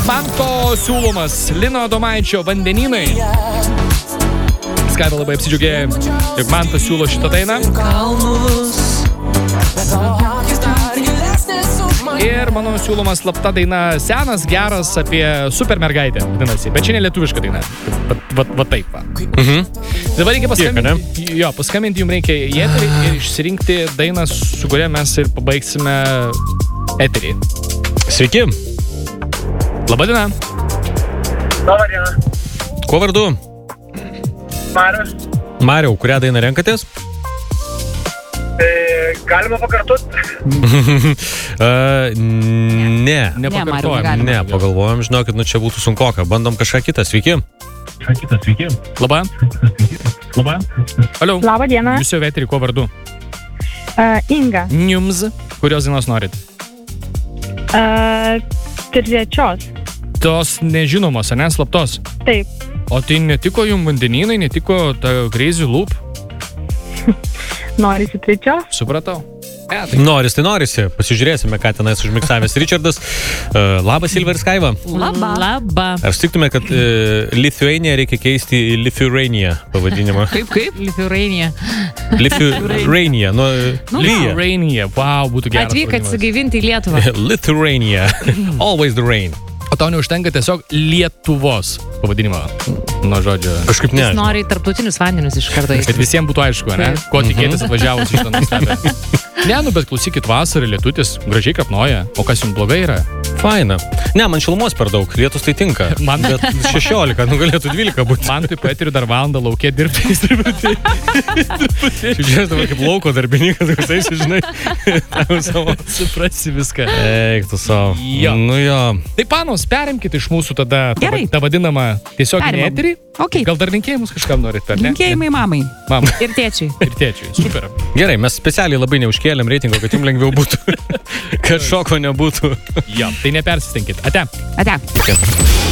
Manto siūlomas Lino Adomaičio Vandenynai. Skaiva labai apsidžiugė, jog Mantas siūlo šitą dainą. Ir mano siūlomas slapta daina senas, geras apie supermergaitę, vadinasi. Bet čia ne lietuviška daina. Va taip va. Dabar reikia paskambinti. Jo, paskambinti jums reikia į eterį ir išsirinkti dainą, su kuria mes ir pabaigsime eterį. Sveiki. Labadiena. Labadiena. Kuo vardu? Marius. Mariau, kurią dainą renkatės? Galima pakartot? Nepakartojom. Ne, pagalvojom, žinokit, čia būtų sunkoka. Bandom kažką kitą. Sveiki. Labą. Labą. Aliau. Labą dieną. Jūs jau eterį, kuo vardu? Inga. Jums. Kurios dainos norit? Trečios. Tos nežinomos, ane, slaptos? Taip. O tai netiko jums Vandenynai, netiko ta Crazy Loop? Norisi trečios? Supratau. Norisi, tai norisi. Pasižiūrėsime, ką tenais užmiksavęs Richardas. Labas, Silver Skaiva. Labą. Ar sutiktume, kad Lithuania reikia keisti į Lithuania pavadinimą? Kaip? Lithuania. Lithuania. Lithuania. Wow, būtų geras. Atvyk atsigaivinti į Lietuvą. Lithuania. Always the rain. O tau neužtenka tiesiog Lietuvos pavadinimo. Nuo žodžio. Kažkaip ne. Jis nori tarptautinius vandenius iš karto. Kad visiems būtų aišku, ne? Ko tikėtis atvažiavus iš tą nuostabę. Ne, bet klausykit, vasarą lietutis gražiai kapnoja. O kas jums blogai yra? Faina. Ne, man šilumos per daug. Lietus tai tinka. Man bet 16, galėtų 12 būti. Man taip eteriu dar valandą laukė dirbti. Žiūrėjau, dabar kaip lauko darbininkas, visai žinai. Suprasi viską. Eik tu savo. Nu jo. Tai panos, perimkite iš mūsų tada Gerai. tą vadinamą tiesioginį eterį. Okay. Gal dar linkėjimus kažkam norit, ar ne? Linkėjimai mamai. Mamai. Ir tėčiui. Ir tėčiui. Super. Gerai, mes specialiai labai neužkėlėm reitingo, kad jums lengviau būtų. Kad šoko nebūtų. Jo, tai nepersistenkit. Ate. Ate.